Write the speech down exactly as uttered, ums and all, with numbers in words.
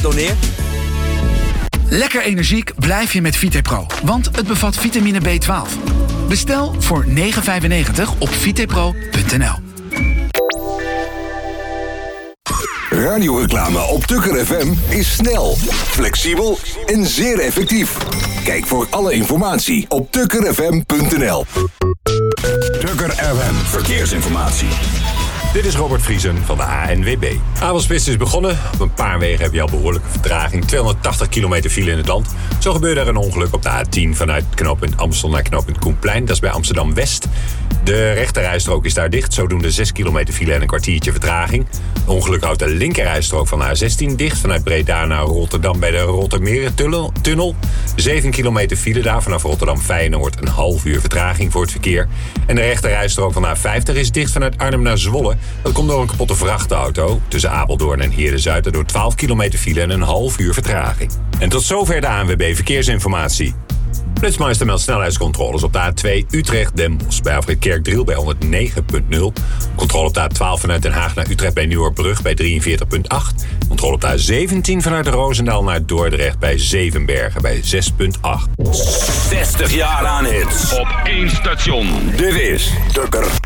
doneer. Lekker energiek blijf je met VitePro, want het bevat vitamine B twaalf. Bestel voor negen euro vijfennegentig op vitepro punt n l. Radioreclame op Tukker F M is snel, flexibel en zeer effectief. Kijk voor alle informatie op tukker f m punt n l. Tukker F M Verkeersinformatie. Dit is Robert Vriesen van de A N W B. Avondspits is begonnen. Op een paar wegen heb je al behoorlijke vertraging. tweehonderdtachtig kilometer file in het land. Zo gebeurde er een ongeluk op de A tien vanuit knooppunt Amstel naar knooppunt Koenplein. Dat is bij Amsterdam-West. De rechterrijstrook is daar dicht. Zodoende zes kilometer file en een kwartiertje vertraging. Ongeluk houdt de linkerrijstrook van de A zestien dicht. Vanuit Breda naar Rotterdam bij de Rottermeren-tunnel. zeven kilometer file daar vanaf Rotterdam-Feyenoord. Een half uur vertraging voor het verkeer. En de rechterrijstrook van de A vijftig is dicht vanuit Arnhem naar Zwolle. Dat komt door een kapotte vrachtauto. Tussen Apeldoorn en Heerde-Zuid door twaalf kilometer file en een half uur vertraging. En tot zover de A N W B Verkeersinformatie. Flitsmeister meldt snelheidscontroles op de A twee Utrecht-Den Bosch. Bij afrit Kerkdriel bij honderdnegen komma nul. Controle op de A twaalf vanuit Den Haag naar Utrecht bij Nieuwerbrug bij drieënveertig komma acht. Controle op de A zeventien vanuit Roosendaal naar Dordrecht bij Zevenbergen bij zes komma acht. zestig jaar aan hits. Op één station. Dit is Tukker